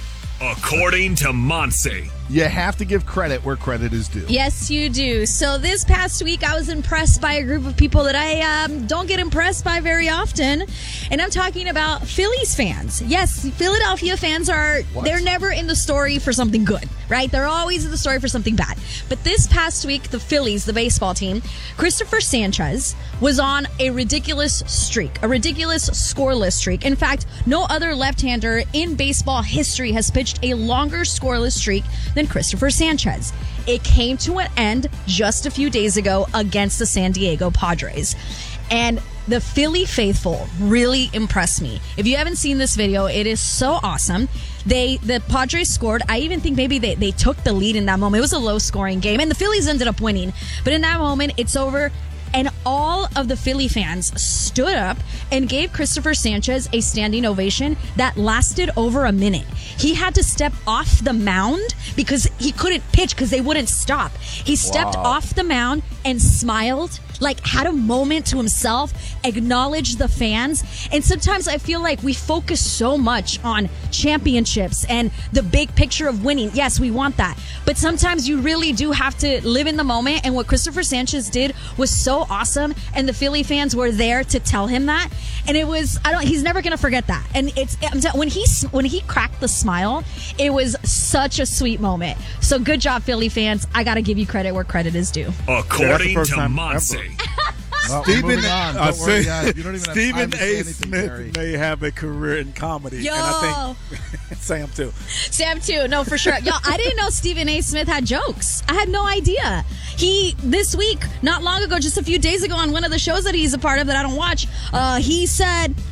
According to Monty. You have to give credit where credit is due. Yes, you do. So this past week, I was impressed by a group of people that I um, don't get impressed by very often. And I'm talking about Phillies fans. Yes, Philadelphia fans are, What? they're never in the story for something good, right? They're always in the story for something bad. But this past week, the Phillies, the baseball team, Christopher Sanchez was on a ridiculous streak, a ridiculous scoreless streak. In fact, no other left-hander in baseball history has pitched a longer scoreless streak than Christopher Sanchez. It came to an end just a few days ago against the San Diego Padres. And the Philly faithful really impressed me. If you haven't seen this video, it is so awesome. They the Padres scored. I even think maybe they, they took the lead in that moment. It was a low scoring game and the Phillies ended up winning. But in that moment, it's over. And all of the Philly fans stood up and gave Christopher Sanchez a standing ovation that lasted over a minute. He had to step off the mound because he couldn't pitch because they wouldn't stop. He stepped Wow. off the mound and smiled, like had a moment to himself, acknowledged the fans. And sometimes I feel like we focus so much on championships and the big picture of winning. Yes, we want that. But sometimes you really do have to live in the moment. And what Christopher Sanchez did was so awesome. And the Philly fans were there to tell him that. And it was, I don't, he's never going to forget that. And it's, I'm tell, when he, when he cracked the smile, it was such a sweet moment. So good job, Philly fans. I got to give you credit where credit is due. According first to time Monty. Well, we're Stephen, moving on. I Don't worry, say- guys. You don't even have Stephen time to say A. anything, Smith Gary. may have a career in comedy, Yo. and I think Sam too. Sam too. No, for sure. Y'all, I didn't know Stephen A. Smith had jokes. I had no idea. He, this week, not long ago, just a few days ago on one of the shows that he's a part of that I don't watch, uh, he said,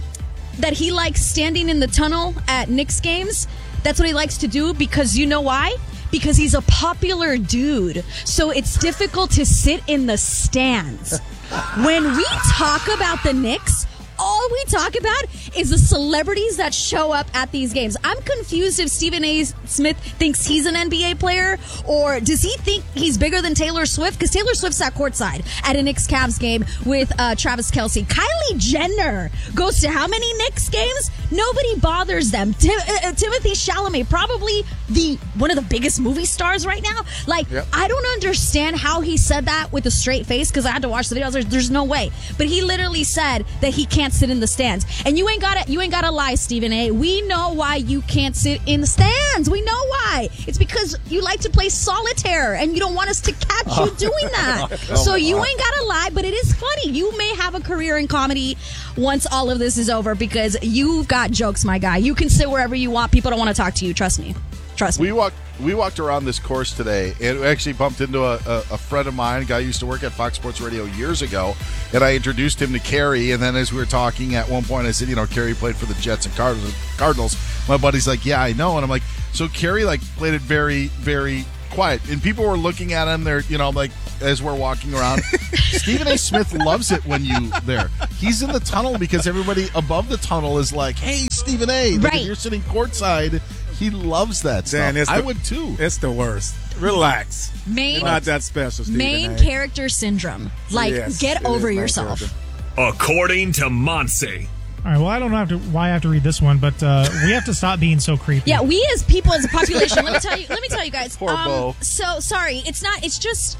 that he likes standing in the tunnel at Knicks games? That's what he likes to do because you know why? Because he's a popular dude. So it's difficult to sit in the stands. When we talk about the Knicks, all we talk about is the celebrities that show up at these games. I'm confused if Stephen A. Smith thinks he's an N B A player, or does he think he's bigger than Taylor Swift? Because Taylor Swift sat courtside at a Knicks Cavs game with uh, Travis Kelce. Kylie Jenner goes to how many Knicks games? Nobody bothers them. Tim- uh, Timothy Chalamet, probably the one of the biggest movie stars right now. Like, yep. I don't understand how he said that with a straight face, because I had to watch the videos. There's, there's no way. But he literally said that he can't sit in the stands. And you ain't gotta you ain't gotta lie, Stephen A. We know why you can't sit in the stands. We know why. It's because you like to play solitaire and you don't want us to catch you doing that. So you ain't gotta lie, but it is funny. You may have a career in comedy once all of this is over, because you've got jokes, my guy. You can sit wherever you want. People don't want to talk to you. Trust me. Trust me. We walked we walked around this course today, and we actually bumped into a, a, a friend of mine, a guy who used to work at Fox Sports Radio years ago, and I introduced him to Kerry, and then as we were talking at one point, I said, you know, Kerry played for the Jets and Cardinals. My buddy's like, yeah, I know. And I'm like, so Kerry, like, played it very, very quiet. And people were looking at him, they're, you know, like, as we're walking around. Stephen A. Smith loves it when you there. He's in the tunnel because everybody above the tunnel is like, hey, Stephen A. Like, right. if you're sitting courtside, he loves that stuff. Dan, I the, would too. It's the worst. Relax. Main, You're not that special, Stephen Main A. character syndrome. Like, yes, get over yourself. Character. According to Monse. All right, well, I don't know have to, why I have to read this one, but uh, we have to stop being so creepy. Yeah, we as people, as a population, let me tell you, let me tell you guys. Poor um, Bo. So, sorry, it's not, it's just,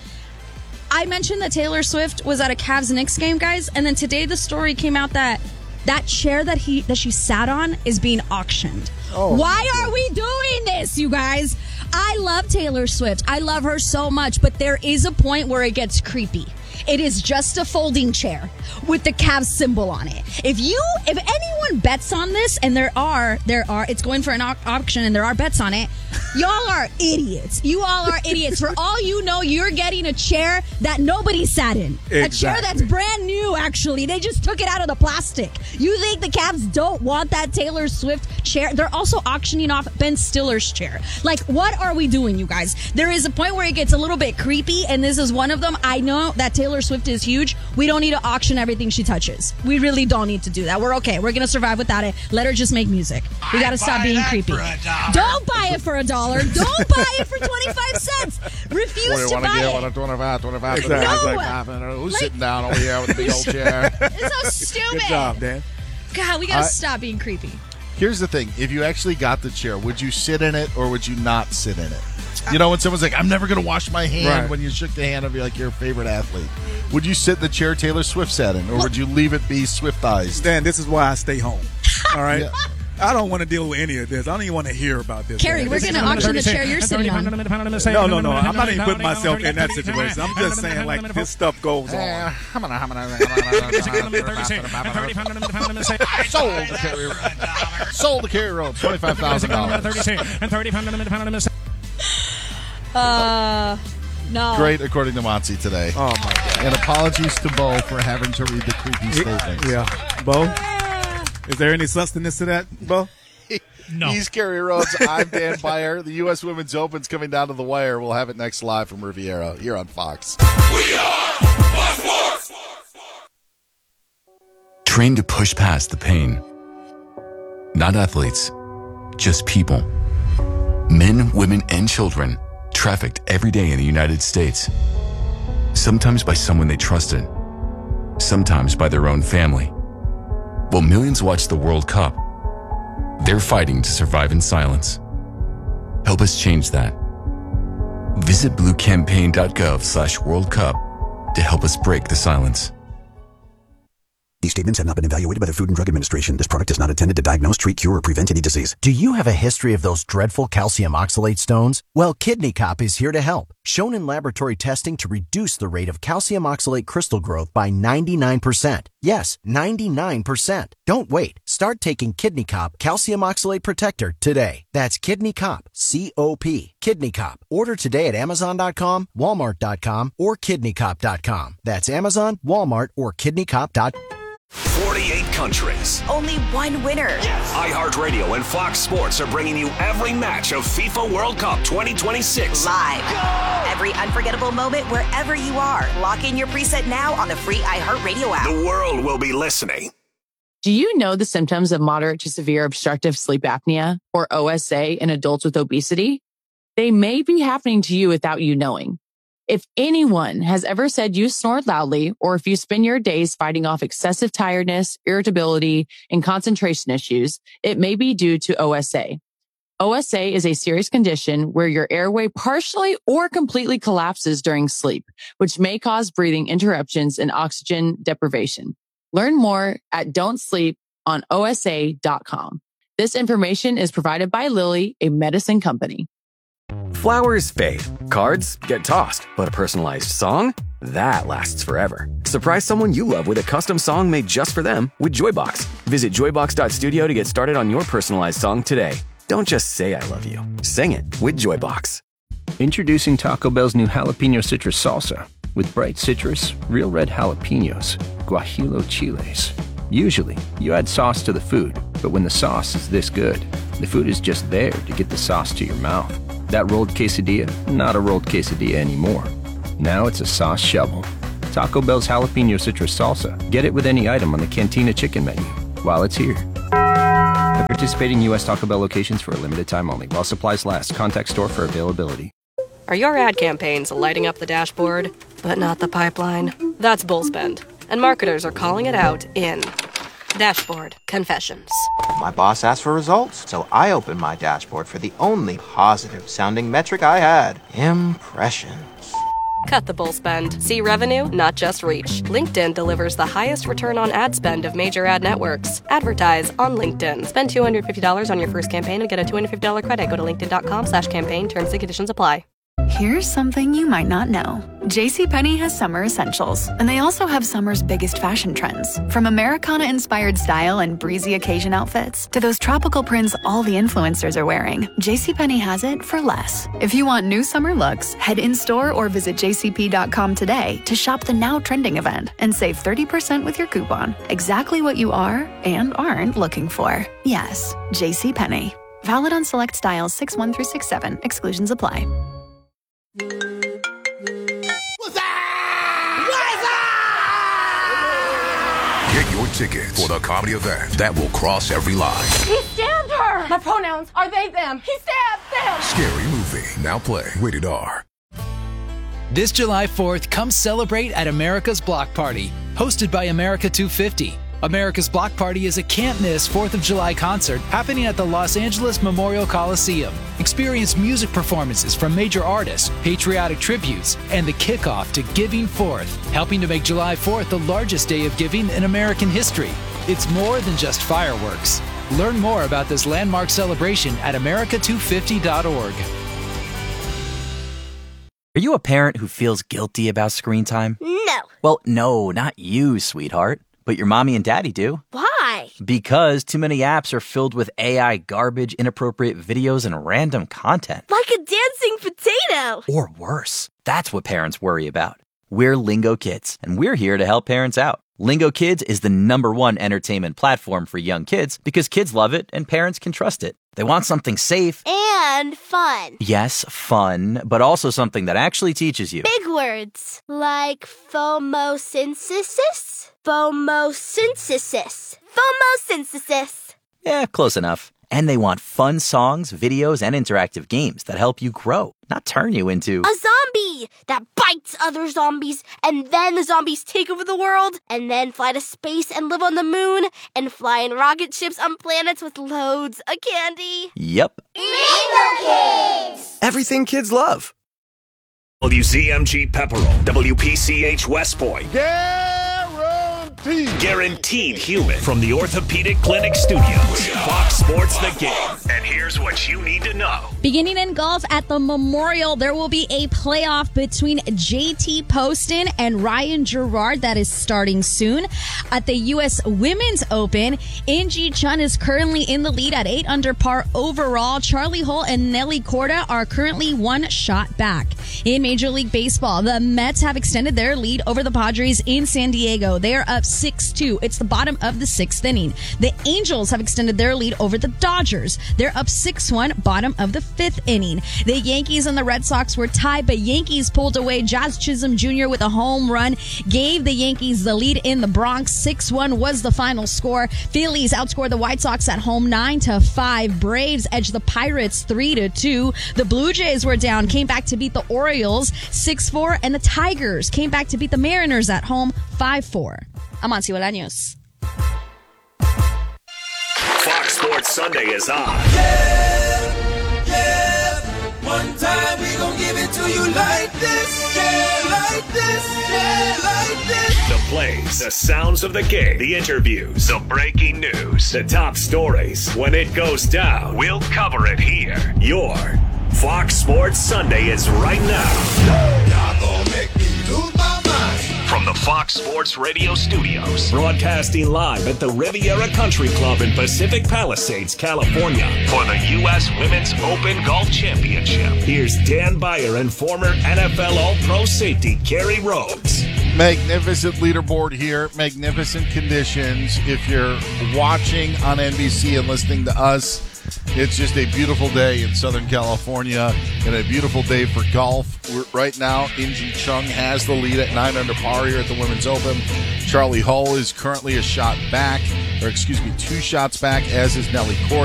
I mentioned that Taylor Swift was at a Cavs-Knicks game, guys, and then today the story came out that that chair that he that she sat on is being auctioned. Oh, why are we doing this, you guys? I love Taylor Swift. I love her so much, but there is a point where it gets creepy. It is just a folding chair with the Cavs symbol on it. If you, if anyone bets on this, and there are, there are, it's going for an au- auction, and there are bets on it. Y'all are idiots. You all are idiots. For all you know, you're getting a chair that nobody sat in. Exactly. A chair that's brand new, actually. They just took it out of the plastic. You think the Cavs don't want that Taylor Swift chair? They're also auctioning off Ben Stiller's chair. Like, what are we doing, you guys? There is a point where it gets a little bit creepy, and this is one of them. I know that Taylor Swift is huge. We don't need to auction everything she touches. We really don't need to do that. We're okay. We're going to survive without it. Let her just make music. We got to stop being creepy. Don't buy it for a dollar. Don't buy it for twenty-five cents. Refuse to buy it. twenty-five, twenty-five, exactly. no. Who's like, sitting down over here with a big old chair? It's so stupid. Good job, Dan. God, we got to stop being creepy. Here's the thing. If you actually got the chair, would you sit in it or would you not sit in it? You know, when someone's like, I'm never going to wash my hand, right. when you shook the hand of like your favorite athlete. Would you sit in the chair Taylor Swift sat in, or well, would you leave it be Swiftized? Dan, this is why I stay home. All right? Yeah. I don't want to deal with any of this. I don't even want to hear about this. Kerry, we're going to auction the chair you're sitting on. No, no, no. I'm not even putting myself in that situation. I'm just saying, like, this stuff goes on. Sold the Kerry Road. Sold the Kerry Road. twenty-five thousand dollars. Uh, no. Great, according to Monty today. Oh, my God. And apologies to Bo for having to read the creepy statements. Yeah. Bo? Is there any sustenance to that, Bo? No. He's Kerry Rhodes. I'm Dan Beyer. The U S Women's Open's coming down to the wire. We'll have it next live from Riviera here on Fox. We are Fox Sports. Trained to push past the pain. Not athletes, just people. Men, women, and children trafficked every day in the United States. Sometimes by someone they trusted. Sometimes by their own family. While millions watch the World Cup, they're fighting to survive in silence. Help us change that. Visit bluecampaign.gov slash World Cup to help us break the silence. These statements have not been evaluated by the Food and Drug Administration. This product is not intended to diagnose, treat, cure, or prevent any disease. Do you have a history of those dreadful calcium oxalate stones? Well, Kidney Cop is here to help. Shown in laboratory testing to reduce the rate of calcium oxalate crystal growth by ninety-nine percent. Yes, ninety-nine percent. Don't wait. Start taking Kidney Cop Calcium Oxalate Protector today. That's Kidney Cop, C O P. Kidney Cop. Order today at amazon dot com, walmart dot com, or kidney cop dot com. That's Amazon, Walmart, or kidney cop dot com. forty-eight countries. Only one winner. Yes. iHeartRadio and Fox Sports are bringing you every match of FIFA World Cup twenty twenty-six. Live. Go! Every unforgettable moment wherever you are. Lock in your preset now on the free iHeartRadio app. The world will be listening. Do you know the symptoms of moderate to severe obstructive sleep apnea, or O S A, in adults with obesity? They may be happening to you without you knowing. If anyone has ever said you snore loudly, or if you spend your days fighting off excessive tiredness, irritability, and concentration issues, it may be due to O S A. O S A is a serious condition where your airway partially or completely collapses during sleep, which may cause breathing interruptions and oxygen deprivation. Learn more at don't sleep on O S A dot com. This information is provided by Lilly, a medicine company. Flowers fade, cards get tossed, but a personalized song? That lasts forever. Surprise someone you love with a custom song made just for them with Joybox. Visit joybox dot studio to get started on your personalized song today. Don't just say I love you. Sing it with Joybox. Introducing Taco Bell's new Jalapeno Citrus Salsa. With bright citrus, real red jalapenos, guajillo chiles. Usually, you add sauce to the food, but when the sauce is this good, the food is just there to get the sauce to your mouth. That rolled quesadilla, not a rolled quesadilla anymore. Now it's a sauce shovel. Taco Bell's Jalapeno Citrus Salsa. Get it with any item on the Cantina Chicken menu while it's here. At participating U S Taco Bell locations for a limited time only. While supplies last, contact store for availability. Are your ad campaigns lighting up the dashboard, but not the pipeline? That's Bullspend, and marketers are calling it out in Dashboard Confessions. My boss asked for results, so I opened my dashboard for the only positive-sounding metric I had, impressions. Cut the bull spend. See revenue, not just reach. LinkedIn delivers the highest return on ad spend of major ad networks. Advertise on LinkedIn. Spend two hundred fifty dollars on your first campaign and get a two hundred fifty dollars credit. Go to linkedin.com slash campaign. Terms and conditions apply. Here's something you might not know. JCPenney has summer essentials, and they also have summer's biggest fashion trends. From Americana-inspired style and breezy occasion outfits to those tropical prints all the influencers are wearing, JCPenney has it for less. If you want new summer looks, head in-store or visit j c p dot com today to shop the now trending event and save thirty percent with your coupon. Exactly what you are and aren't looking for. Yes, JCPenney. Valid on select styles six one through six seven. Exclusions apply. What's that? What's that? Get your tickets for the comedy event that will cross every line. He stabbed her! My pronouns are they, them. He stabbed them! Scary movie. Now play. Rated R. This July fourth, come celebrate at America's Block Party, hosted by America two fifty. America's Block Party is a can't-miss fourth of July concert happening at the Los Angeles Memorial Coliseum. Experience music performances from major artists, patriotic tributes, and the kickoff to Giving Fourth, helping to make July fourth the largest day of giving in American history. It's more than just fireworks. Learn more about this landmark celebration at america two fifty dot org. Are you a parent who feels guilty about screen time? No. Well, no, not you, sweetheart. But your mommy and daddy do. Why? Because too many apps are filled with A I garbage, inappropriate videos, and random content. Like a dancing potato. Or worse. That's what parents worry about. We're Lingo Kids, and we're here to help parents out. Lingo Kids is the number one entertainment platform for young kids because kids love it and parents can trust it. They want something safe. And fun. Yes, fun, but also something that actually teaches you. Big words. Like phomosynthesis? Phomosynthesis. Phomosynthesis. Yeah, close enough. And they want fun songs, videos, and interactive games that help you grow, not turn you into a zombie that bites other zombies, and then the zombies take over the world, and then fly to space and live on the moon, and fly in rocket ships on planets with loads of candy. Yep. Lingo Kids! Everything kids love. W Z M G Pepperell, W P C H West Point. Guaranteed. Guaranteed human. From the Orthopedic Clinic Studios. Fox Sports The Game. And here's what you need to know. Beginning in golf at the Memorial, there will be a playoff between J T Poston and Ryan Gerard that is starting soon. At the U S Women's Open, Inji Chun is currently in the lead at eight under par overall. Charlie Hull and Nelly Corda are currently one shot back. In Major League Baseball, the Mets have extended their lead over the Padres in San Diego. They are up six two. It's the bottom of the sixth inning. The Angels have extended their lead over the Dodgers. They're up six one, bottom of the fifth inning. The Yankees and the Red Sox were tied, but Yankees pulled away. Jazz Chisholm Junior with a home run gave the Yankees the lead in the Bronx. six one was the final score. Phillies outscored the White Sox at home nine to five. Braves edged the Pirates three to two. The Blue Jays were down, came back to beat the Orioles six four, and the Tigers came back to beat the Mariners at home five four. Amancio Bolaños. Fox Sports Sunday is on. Yeah, yeah. One time we gon' give it to you like this. Yeah, like this. Yeah, like this. The plays, the sounds of the game, the interviews, the breaking news, the top stories. When it goes down, we'll cover it here. Your Fox Sports Sunday is right now. Y'all gon' make me lose my mind. From the Fox Sports Radio studios, broadcasting live at the Riviera Country Club in Pacific Palisades, California, for the U S Women's Open Golf Championship. Here's Dan Beyer and former N F L All-Pro safety Kerry Rhodes. Magnificent leaderboard here, magnificent conditions. If you're watching on N B C and listening to us, it's just a beautiful day in Southern California and a beautiful day for golf. We're, right now, Inji Chung has the lead at nine under par here at the Women's Open. Charlie Hull is currently a shot back, or excuse me, two shots back, as is Nelly Corda.